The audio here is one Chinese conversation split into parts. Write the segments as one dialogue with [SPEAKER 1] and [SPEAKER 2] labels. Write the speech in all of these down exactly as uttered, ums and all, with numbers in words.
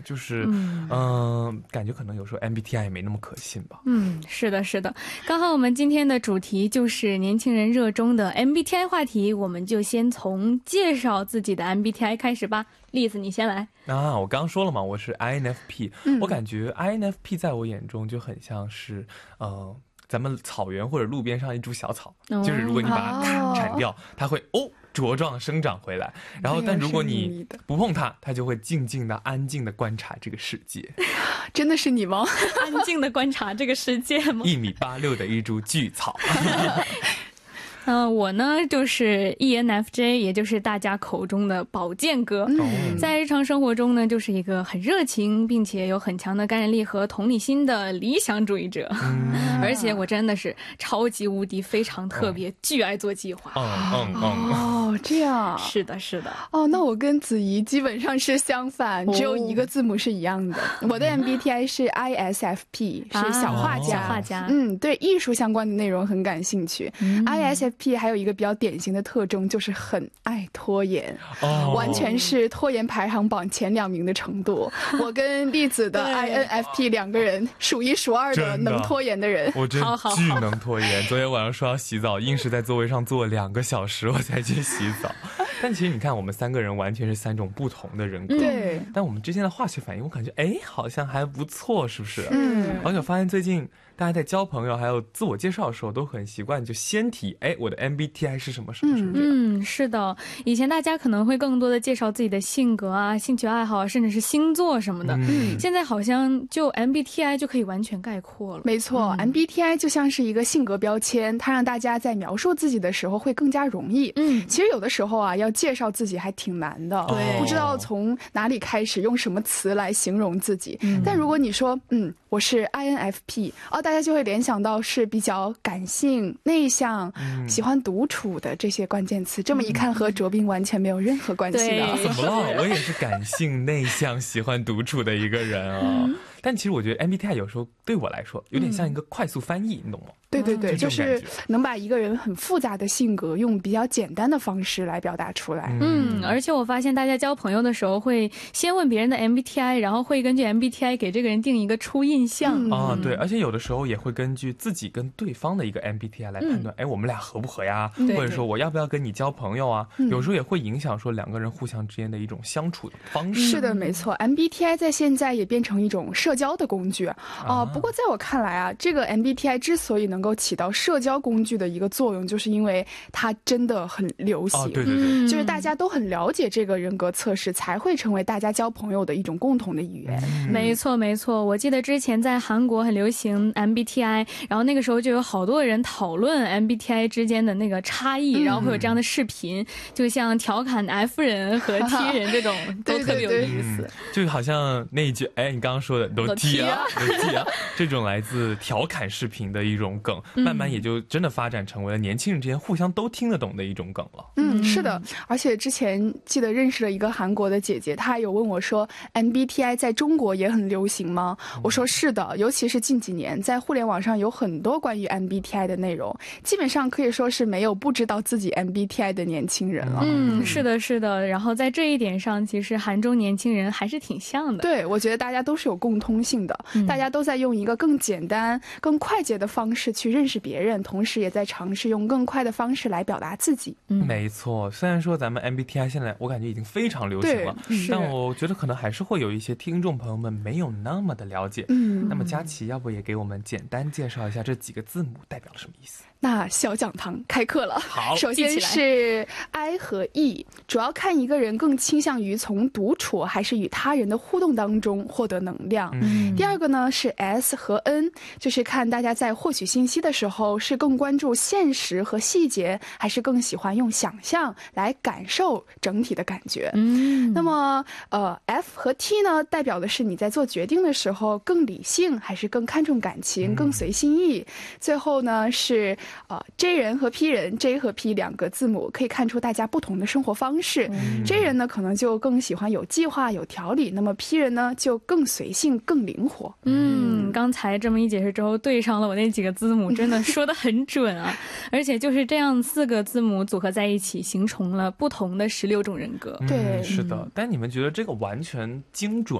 [SPEAKER 1] 就是嗯、呃、感觉可能有时候 M B T I 也没那么可信吧。
[SPEAKER 2] 嗯，是的是的，刚好我们今天的主题就是年轻人热衷的 M B T I 话题，我们就先从介绍自己的 M B T I 开始吧。栗子你先来。
[SPEAKER 1] 啊，我刚刚说了嘛，我是 I N F P、嗯、我感觉 I N F P 在我眼中就很像是呃咱们草原或者路边上一株小草、哦、就是如果你把它咔铲掉、哦、它会哦茁壮生长回来，然后但如果你不碰它，它就会静静的安静的观察这个世界。
[SPEAKER 3] 真的是你吗？
[SPEAKER 2] 安静的观察这个世界吗？
[SPEAKER 1] 一米八六的一株巨草。
[SPEAKER 2] 嗯、呃，我呢就是 E N F J， 也就是大家口中的宝剑哥、嗯、在日常生活中呢就是一个很热情并且有很强的感染力和同理心的理想主义者、嗯、而且我真的是超级无敌非常特别、哦、巨爱做计划。
[SPEAKER 1] 嗯嗯嗯
[SPEAKER 3] 哦，这样。
[SPEAKER 2] 是的是的。
[SPEAKER 3] 哦，那我跟子怡基本上是相反、哦、只有一个字母是一样的。我的 M B T I 是 I S F P、啊、是小画家、
[SPEAKER 2] 小画家。
[SPEAKER 3] 嗯，对艺术相关的内容很感兴趣、嗯、I S F P 还有一个比较典型的特征就是很爱拖延、哦、完全是拖延排行榜前两名的程度。我跟栗子的 I N F P 两个人数一数二的能拖延的人。
[SPEAKER 1] 我真巨能拖延，昨天晚上说要洗澡，硬是在座位上坐两个小时我才去洗澡。但其实你看我们三个人完全是三种不同的人格，
[SPEAKER 3] 对，
[SPEAKER 1] 但我们之间的化学反应我感觉哎好像还不错，是不是？嗯，而且发现最近大家在交朋友还有自我介绍的时候都很习惯就先提哎我的 M B T I 是什么什么什么。
[SPEAKER 2] 嗯，是的，以前大家可能会更多的介绍自己的性格啊、兴趣爱好啊，甚至是星座什么的、嗯、现在好像就 M B T I 就可以完全概括了。
[SPEAKER 3] 没错、嗯、M B T I 就像是一个性格标签，它让大家在描述自己的时候会更加容易。嗯，其实有的时候啊要介绍自己还挺难的，对，不知道从哪里开始用什么词来形容自己、嗯、但如果你说嗯我是 I N F P 哦，大家就会联想到是比较感性内向、嗯、喜欢独处的这些关键词。这么一看和卓斌完全没有任何关系的。
[SPEAKER 1] 怎么了？我也是感性内向喜欢独处的一个人啊、嗯、但其实我觉得 M B T I 有时候对我来说有点像一个快速翻译、嗯、你懂吗？
[SPEAKER 3] 对对对，就是能把一个人很复杂的性格用比较简单的方式来表达出来。
[SPEAKER 2] 嗯，而且我发现大家交朋友的时候会先问别人的 M B T I， 然后会根据 M B T I 给这个人定一个初印象、
[SPEAKER 1] 嗯、啊，对，而且有的时候也会根据自己跟对方的一个 M B T I 来判断，哎、嗯，我们俩合不合呀、嗯？或者说我要不要跟你交朋友啊？有时候也会影响说两个人互相之间的一种相处的方式。
[SPEAKER 3] 是的，没错 ，M B T I 在现在也变成一种社交的工具啊、呃。不过在我看来啊，这个 M B T I 之所以能够起到社交工具的一个作用，就是因为它真的很流行。
[SPEAKER 1] 哦、对对对，
[SPEAKER 3] 就是大家都很了解这个人格测试，才会成为大家交朋友的一种共同的语言。
[SPEAKER 2] 嗯、没错没错，我记得之前在韩国很流行 M B T I， 然后那个时候就有好多人讨论 M B T I 之间的那个差异，嗯、然后会有这样的视频，就像调侃 F 人和 T 人这种都特别有意思。
[SPEAKER 1] 嗯、就好像那一句哎你刚刚说的都 T 啊都 T 啊这种来自调侃视频的一种梗、嗯、慢慢也就真的发展成为了年轻人之间互相都听得懂的一种梗了。
[SPEAKER 3] 嗯，是的，而且之前记得认识了一个韩国的姐姐，她有问我说 M B T I 在中国也很流行吗？嗯、我说是的，尤其是近几年在互联网上有很多关于 M B T I 的内容，基本上可以说是没有不知道自己 M B T I 的年轻人了。
[SPEAKER 2] 嗯，是的是的，然后在这一点上其实韩中年轻人还是挺像的。
[SPEAKER 3] 对，我觉得大家都是有共通性的、嗯、大家都在用一个更简单更快捷的方式去认识别人，同时也在尝试用更快的方式来表达自己。
[SPEAKER 1] 嗯，没错，虽然说咱们 M B T I 现在我感觉已经非常流行了，但我觉得可能还是会有一些听众朋友们没有那么的了解。嗯，那么佳琪要不也给我们简单介绍一下这几个字母代表了什么意思？
[SPEAKER 3] 那小讲堂开课了。
[SPEAKER 1] 好，
[SPEAKER 3] 首先是 I 和 E， 主要看一个人更倾向于从独处还是与他人的互动当中获得能量。嗯，第二个呢是 S 和 N， 就是看大家在获取信息的时候是更关注现实和细节，还是更喜欢用想象来感受整体的感觉。嗯，那么呃 F 和 T 呢，代表的是你在做决定的时候更理性，还是更看重感情，更随心意。嗯、最后呢是呃 J 人和 P 人 ，J 和 P 两个字母可以看出大家不同的生活方式。嗯、J 人呢可能就更喜欢有计划、有条理，那么 P 人呢就更随性、更灵活。
[SPEAKER 2] 嗯，刚才这么一解释之后，对上了我那几个字母，真的说得很准啊！而且就是这样四个字母组合在一起，形成了不同的十六种人格。
[SPEAKER 3] 对、
[SPEAKER 1] 嗯，是的。但你们觉得这个完全精准吗？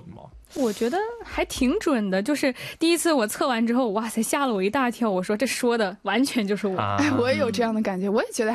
[SPEAKER 2] 我觉得还挺准的，就是第一次我测完之后，哇塞，吓了我一大跳。我说这说的完全就是我。
[SPEAKER 3] 哎，我也有这样的感觉，我也觉得